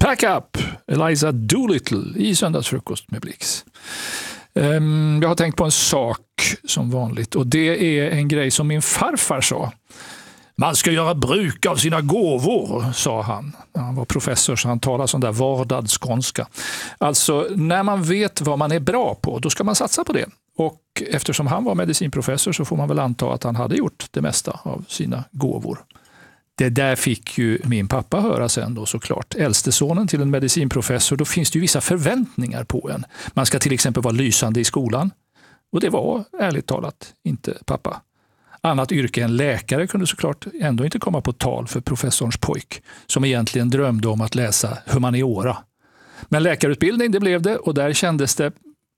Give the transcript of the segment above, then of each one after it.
Pack up! Eliza Doolittle i Söndagsfrukost med Blix. Jag har tänkt på en sak som vanligt, och det är en grej som min farfar sa. Man ska göra bruk av sina gåvor, sa han. Han var professor så han talade sån där vardagsskånska. Alltså, när man vet vad man är bra på, då ska man satsa på det. Och eftersom han var medicinprofessor så får man väl anta att han hade gjort det mesta av sina gåvor. Det där fick ju min pappa höra sen då, såklart. Äldste sonen till en medicinprofessor, då finns det ju vissa förväntningar på en. Man ska till exempel vara lysande i skolan. Och det var, ärligt talat, inte pappa. Annat yrke än läkare kunde såklart ändå inte komma på tal för professorns pojk, som egentligen drömde om att läsa humaniora. Men läkarutbildning, det blev det, och där kändes det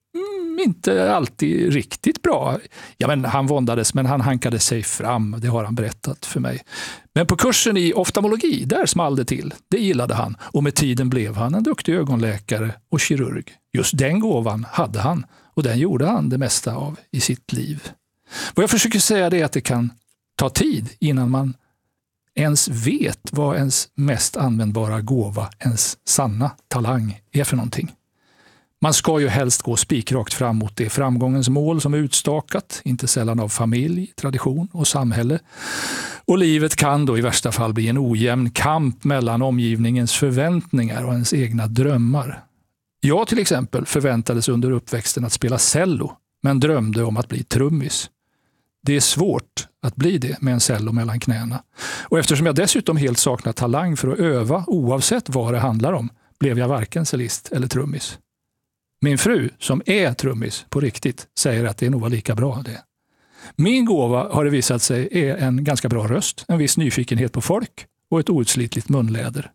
inte alltid riktigt bra. Ja, men han våndades, men han hankade sig fram, det har han berättat för mig. Men på kursen i oftalmologi, där small det till. Det gillade han, och med tiden blev han en duktig ögonläkare och kirurg. Just den gåvan hade han, och den gjorde han det mesta av i sitt liv. Vad jag försöker säga är att det kan ta tid innan man ens vet vad ens mest användbara gåva, ens sanna talang är för någonting. Man ska ju helst gå spikrakt fram mot det framgångens mål som är utstakat, inte sällan av familj, tradition och samhälle. Och livet kan då i värsta fall bli en ojämn kamp mellan omgivningens förväntningar och ens egna drömmar. Jag till exempel förväntades under uppväxten att spela cello, men drömde om att bli trummis. Det är svårt att bli det med en cello mellan knäna. Och eftersom jag dessutom helt saknar talang för att öva oavsett vad det handlar om, blev jag varken cellist eller trummis. Min fru, som är trummis på riktigt, säger att det nog var lika bra det. Min gåva har det visat sig är en ganska bra röst, en viss nyfikenhet på folk och ett outslitligt munläder.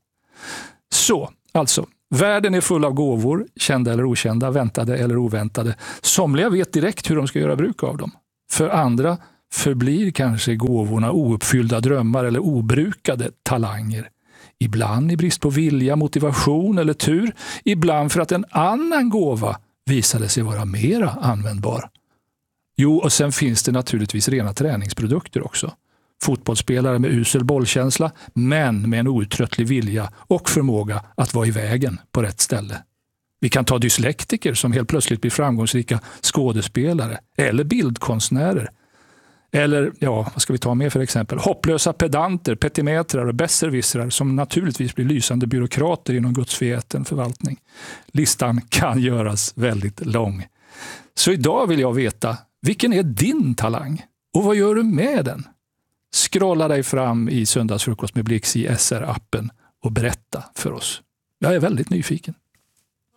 Så, alltså, världen är full av gåvor, kända eller okända, väntade eller oväntade. Somliga vet direkt hur de ska göra bruk av dem. För andra förblir kanske gåvorna ouppfyllda drömmar eller obrukade talanger. Ibland i brist på vilja, motivation eller tur. Ibland för att en annan gåva visade sig vara mera användbar. Jo, och sen finns det naturligtvis rena träningsprodukter också. Fotbollsspelare med usel bollkänsla, men med en outtröttlig vilja och förmåga att vara i vägen på rätt ställe. Vi kan ta dyslektiker som helt plötsligt blir framgångsrika skådespelare eller bildkonstnärer. Eller, ja, vad ska vi ta med för exempel? Hopplösa pedanter, petimetrar och besserwissrar som naturligtvis blir lysande byråkrater inom gudsförgäten förvaltning. Listan kan göras väldigt lång. Så idag vill jag veta, vilken är din talang? Och vad gör du med den? Scrolla dig fram i Söndagsfrukost med Blix i SR-appen och berätta för oss. Jag är väldigt nyfiken.